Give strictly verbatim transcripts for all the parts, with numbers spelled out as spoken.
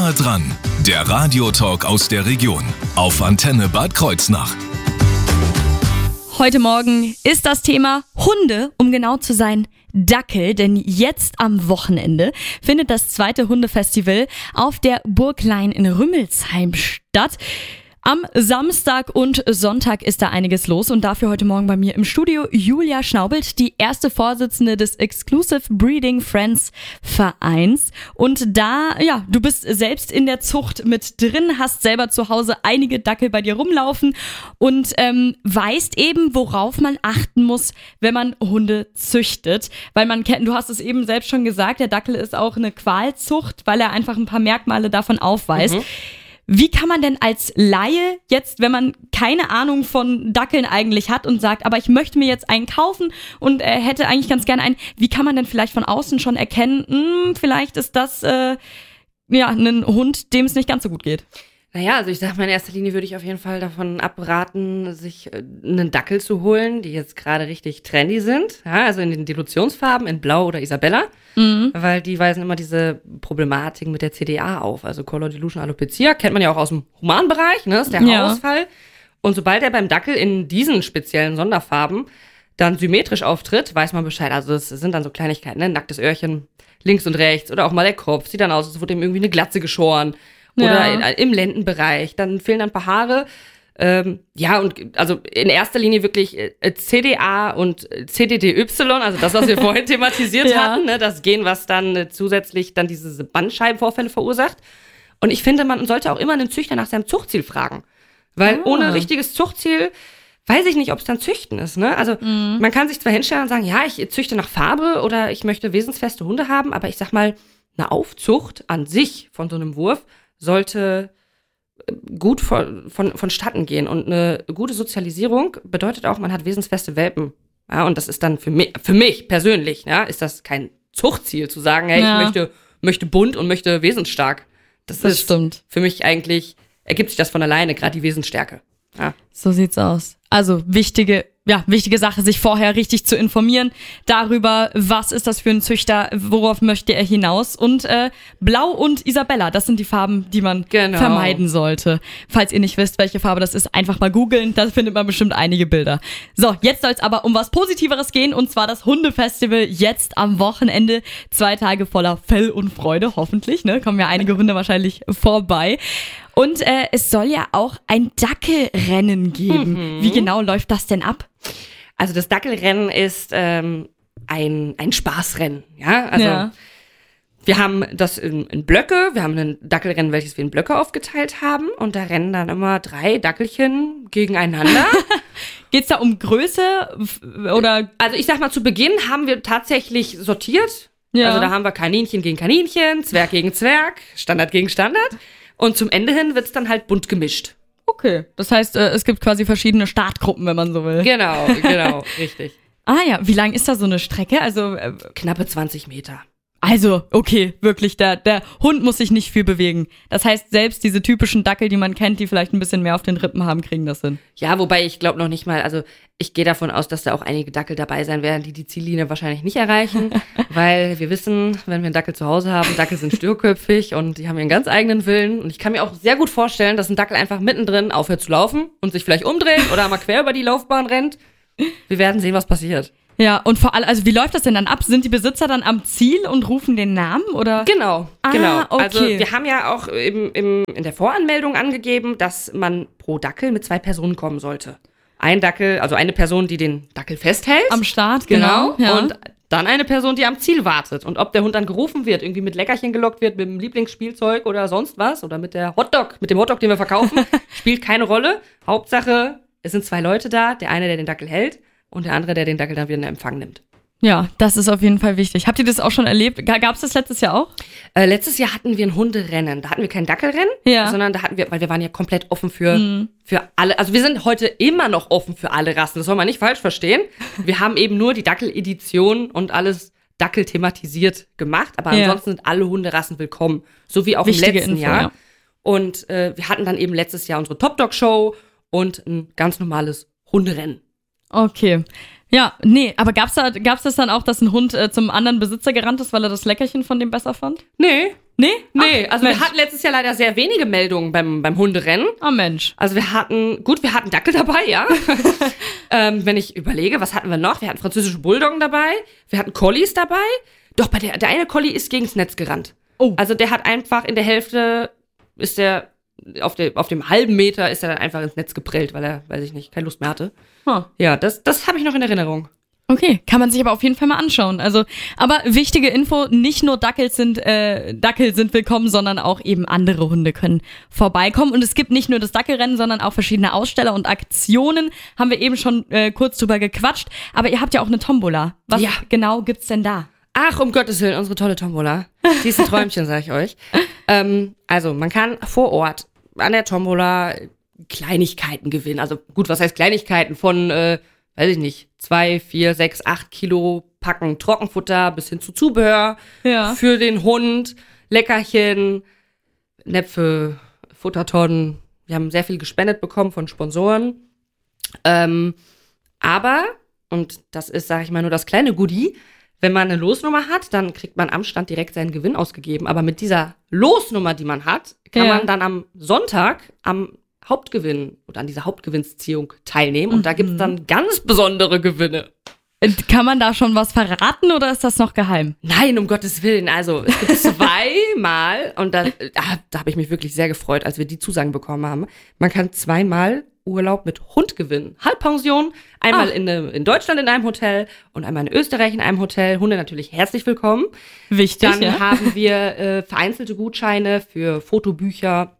Nahe dran, der Radiotalk aus der Region auf Antenne Bad Kreuznach. Heute Morgen ist das Thema Hunde, um genau zu sein, Dackel, denn jetzt am Wochenende findet das zweite Hundefestival auf der Burglein in Rümmelsheim statt. Am Samstag und Sonntag ist da einiges los und dafür heute Morgen bei mir im Studio Julia Schnaubelt, die erste Vorsitzende des Exclusive Breeding Friends Vereins. Und da, ja, du bist selbst in der Zucht mit drin, hast selber zu Hause einige Dackel bei dir rumlaufen und ähm, weißt eben, worauf man achten muss, wenn man Hunde züchtet. Weil man kennt, du hast es eben selbst schon gesagt, der Dackel ist auch eine Qualzucht, weil er einfach ein paar Merkmale davon aufweist. Mhm. Wie kann man denn als Laie jetzt, wenn man keine Ahnung von Dackeln eigentlich hat und sagt, aber ich möchte mir jetzt einen kaufen und äh, hätte eigentlich ganz gerne einen, wie kann man denn vielleicht von außen schon erkennen, mh, vielleicht ist das äh, ja ein Hund, dem es nicht ganz so gut geht? Naja, also ich sag mal, in erster Linie würde ich auf jeden Fall davon abraten, sich einen Dackel zu holen, die jetzt gerade richtig trendy sind. Ja, also in den Dilutionsfarben, in Blau oder Isabella. Mhm. Weil die weisen immer diese Problematik mit der C D A auf. Also Color Dilution Alopecia kennt man ja auch aus dem Humanbereich, ne? Ist der Ja. Haarausfall. Und sobald er beim Dackel in diesen speziellen Sonderfarben dann symmetrisch auftritt, weiß man Bescheid. Also es sind dann so Kleinigkeiten, ne? Nacktes Öhrchen links und rechts oder auch mal der Kopf. Sieht dann aus, als wurde ihm irgendwie eine Glatze geschoren. Oder Ja. in, im Lendenbereich, dann fehlen dann ein paar Haare. Ähm, ja, und also in erster Linie wirklich äh, C D A und C D D Y, also das, was wir vorhin thematisiert Ja. hatten, ne, das Gen, was dann äh, zusätzlich dann diese Bandscheibenvorfälle verursacht. Und ich finde, man sollte auch immer einen Züchter nach seinem Zuchtziel fragen. Weil Ah. ohne richtiges Zuchtziel weiß ich nicht, ob es dann Züchten ist. Ne? Also Mhm. man kann sich zwar hinstellen und sagen, ja, ich züchte nach Farbe oder ich möchte wesensfeste Hunde haben, aber ich sag mal, eine Aufzucht an sich von so einem Wurf sollte gut von, von, vonstatten gehen. Und eine gute Sozialisierung bedeutet auch, man hat wesensfeste Welpen. Ja, und das ist dann für mich, für mich persönlich, ja, ist das kein Zuchtziel, zu sagen, hey, Ja. ich möchte, möchte bunt und möchte wesensstark. Das, Das ist stimmt. für mich eigentlich, ergibt sich das von alleine, gerade die Wesensstärke. Ja. So sieht's aus. Also wichtige, ja, wichtige Sache, sich vorher richtig zu informieren darüber, was ist das für ein Züchter, worauf möchte er hinaus. Und äh, Blau und Isabella, das sind die Farben, die man Genau. vermeiden sollte. Falls ihr nicht wisst, welche Farbe das ist, einfach mal googeln, da findet man bestimmt einige Bilder. So, jetzt soll es aber um was Positiveres gehen, und zwar das Hundefestival jetzt am Wochenende. Zwei Tage voller Fell und Freude, hoffentlich, ne? Kommen ja einige Hunde wahrscheinlich vorbei. Und äh, es soll ja auch ein Dackelrennen geben. Mhm. Wie genau läuft das denn ab? Also das Dackelrennen ist ähm, ein, ein Spaßrennen. Ja, also Ja. wir haben das in, in Blöcke, wir haben ein Dackelrennen, welches wir in Blöcke aufgeteilt haben, und da rennen dann immer drei Dackelchen gegeneinander. Geht's da um Größe f- oder? Also ich sag mal, zu Beginn haben wir tatsächlich sortiert. Ja. Also da haben wir Kaninchen gegen Kaninchen, Zwerg gegen Zwerg, Standard gegen Standard. Und zum Ende hin wird's dann halt bunt gemischt. Okay, das heißt, äh, es gibt quasi verschiedene Startgruppen, wenn man so will. Genau, genau, richtig. Ah ja, wie lang ist da so eine Strecke? Also, äh, Knappe zwanzig Meter. also okay, wirklich, der, der Hund muss sich nicht viel bewegen. Das heißt, selbst diese typischen Dackel, die man kennt, die vielleicht ein bisschen mehr auf den Rippen haben, kriegen das hin. Ja, wobei ich glaube noch nicht mal, also ich gehe davon aus, dass da auch einige Dackel dabei sein werden, die die Ziellinie wahrscheinlich nicht erreichen, weil wir wissen, wenn wir einen Dackel zu Hause haben, Dackel sind störköpfig und die haben ihren ganz eigenen Willen, und ich kann mir auch sehr gut vorstellen, dass ein Dackel einfach mittendrin aufhört zu laufen und sich vielleicht umdreht oder mal quer über die Laufbahn rennt. Wir werden sehen, was passiert. Ja, und vor allem, also wie läuft das denn dann ab? Sind die Besitzer dann am Ziel und rufen den Namen, oder? Genau, Ah, genau. okay. Also wir haben ja auch im, im, in der Voranmeldung angegeben, dass man pro Dackel mit zwei Personen kommen sollte. Ein Dackel, also eine Person, die den Dackel festhält. Am Start, genau. Genau. Ja. Und dann eine Person, die am Ziel wartet. Und ob der Hund dann gerufen wird, irgendwie mit Leckerchen gelockt wird, mit dem Lieblingsspielzeug oder sonst was, oder mit der Hotdog, mit dem Hotdog, den wir verkaufen, spielt keine Rolle. Hauptsache, es sind zwei Leute da, der eine, der den Dackel hält, und der andere, der den Dackel dann wieder in Empfang nimmt. Ja, das ist auf jeden Fall wichtig. Habt ihr das auch schon erlebt? Gab es das letztes Jahr auch? Äh, letztes Jahr hatten wir ein Hunderennen. Da hatten wir kein Dackelrennen, Ja. sondern da hatten wir, weil wir waren ja komplett offen für, für alle. Also wir sind heute immer noch offen für alle Rassen. Das soll man nicht falsch verstehen. Wir haben eben nur die Dackel-Edition und alles Dackel thematisiert gemacht. Aber Ja. ansonsten sind alle Hunderassen willkommen. So wie auch Wichtige im letzten Info, Jahr. ja. Und äh, wir hatten dann eben letztes Jahr unsere Top-Dog-Show und ein ganz normales Hunderennen. Okay. Ja, nee, aber gab's da, gab's das dann auch, dass ein Hund äh, zum anderen Besitzer gerannt ist, weil er das Leckerchen von dem besser fand? Nee, Nee? Nee, Ach, also Mensch. wir hatten letztes Jahr leider sehr wenige Meldungen beim, beim Hunderennen. Oh Mensch. Also wir hatten, gut, wir hatten Dackel dabei, ja. ähm, wenn ich überlege, was hatten wir noch? Wir hatten französische Bulldoggen dabei, wir hatten Collies dabei. Doch, bei der, der eine Collie ist gegens Netz gerannt. Oh. Also der hat einfach in der Hälfte, ist der, auf, der, auf dem halben Meter ist er dann einfach ins Netz geprellt, weil er, weiß ich nicht, keine Lust mehr hatte. Huh. Ja, das, das habe ich noch in Erinnerung. Okay, kann man sich aber auf jeden Fall mal anschauen. Also, aber wichtige Info, nicht nur Dackel sind, äh, Dackel sind willkommen, sondern auch eben andere Hunde können vorbeikommen. Und es gibt nicht nur das Dackelrennen, sondern auch verschiedene Aussteller und Aktionen. Haben wir eben schon äh, kurz drüber gequatscht. Aber ihr habt ja auch eine Tombola. Was Ja. genau gibt's denn da? Ach, um Gottes Willen, unsere tolle Tombola. Die ist ein Träumchen, sag ich euch. Ähm, also, man kann vor Ort an der Tombola Kleinigkeiten gewinnen. Also, gut, was heißt Kleinigkeiten? Von, äh, weiß ich nicht, zwei, vier, sechs, acht Kilo Packen Trockenfutter bis hin zu Zubehör Ja. für den Hund, Leckerchen, Näpfe, Futtertonnen. Wir haben sehr viel gespendet bekommen von Sponsoren. Ähm, aber, und das ist, sag ich mal, nur das kleine Goodie, wenn man eine Losnummer hat, dann kriegt man am Stand direkt seinen Gewinn ausgegeben. Aber mit dieser Losnummer, die man hat, kann Ja. man dann am Sonntag am Hauptgewinn oder an dieser Hauptgewinnsziehung teilnehmen. Und da gibt es dann ganz besondere Gewinne. Äh, Kann man da schon was verraten oder ist das noch geheim? Nein, um Gottes Willen. Also es gibt zweimal, und da, da, da habe ich mich wirklich sehr gefreut, als wir die Zusagen bekommen haben. Man kann zweimal Urlaub mit Hund gewinnen. Halbpension, einmal Ach. in, ne- in Deutschland in einem Hotel und einmal in Österreich in einem Hotel. Hunde natürlich herzlich willkommen. Wichtig, Dann ja. haben wir äh, vereinzelte Gutscheine für Fotobücher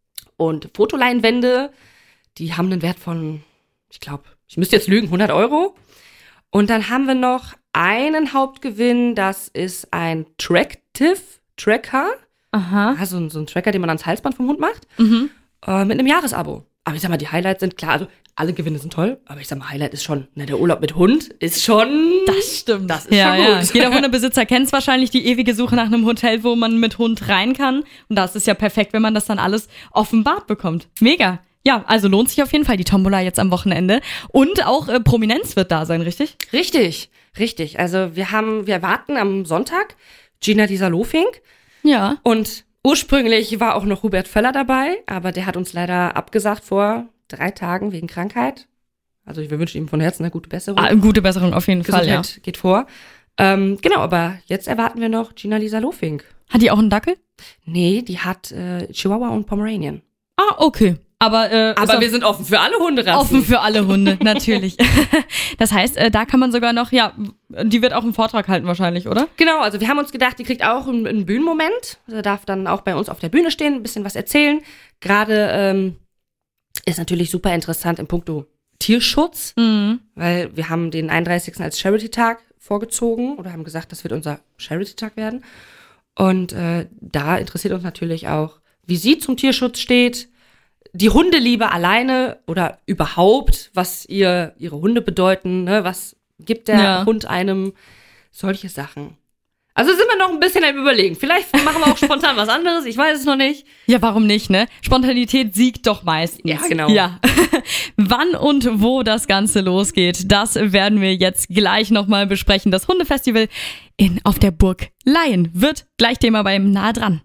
und Fotoleinwände. Die haben einen Wert von, ich glaube, ich müsste jetzt lügen, hundert Euro. Und dann haben wir noch einen Hauptgewinn, das ist ein Tractive Tracker. Aha. Also so ein Tracker, den man ans Halsband vom Hund macht, Mhm. äh, mit einem Jahresabo. Aber ich sag mal, die Highlights sind klar, also alle Gewinne sind toll, aber ich sag mal, Highlight ist schon, ne, der Urlaub mit Hund ist schon... Das stimmt. Das ist ja, schon ja. gut. Jeder Hundebesitzer kennt es wahrscheinlich, die ewige Suche nach einem Hotel, wo man mit Hund rein kann. Und das ist ja perfekt, wenn man das dann alles offenbart bekommt. Mega. Ja, also lohnt sich auf jeden Fall die Tombola jetzt am Wochenende. Und auch äh, Prominenz wird da sein, richtig? Richtig, richtig. Also wir haben, wir warten am Sonntag Gina Lisa Lofink Ja. und ursprünglich war auch noch Hubert Völler dabei, aber der hat uns leider abgesagt vor drei Tagen wegen Krankheit. Also wir wünschen ihm von Herzen eine gute Besserung. Ah, gute Besserung auf jeden Fall, ja. Gesundheit geht vor. Ähm, genau, aber jetzt erwarten wir noch Gina Lisa Lofink. Hat die auch einen Dackel? Nee, die hat äh, Chihuahua und Pomeranian. Ah, okay. Aber, äh, ist Aber auf- wir sind offen für alle Hunderassen. offen für alle Hunde, natürlich. Das heißt, äh, da kann man sogar noch, ja, die wird auch einen Vortrag halten wahrscheinlich, oder? Genau, also wir haben uns gedacht, die kriegt auch einen, einen Bühnenmoment. Sie darf dann auch bei uns auf der Bühne stehen, ein bisschen was erzählen. Gerade ähm, ist natürlich super interessant in puncto Tierschutz, Mhm. weil wir haben den einunddreißigsten als Charity-Tag vorgezogen oder haben gesagt, das wird unser Charity-Tag werden. Und äh, da interessiert uns natürlich auch, wie sie zum Tierschutz steht, die Hundeliebe alleine oder überhaupt, was ihr ihre Hunde bedeuten, ne? Was gibt der Ja. Hund einem, solche Sachen. Also sind wir noch ein bisschen am Überlegen. Vielleicht machen wir auch spontan was anderes, ich weiß es noch nicht. Ja, warum nicht, ne? Spontanität siegt doch meistens. Ja, genau. Ja. Wann und wo das Ganze losgeht, das werden wir jetzt gleich nochmal besprechen. Das Hundefestival in, auf der Burg Laien wird gleich Thema beim Nahe dran.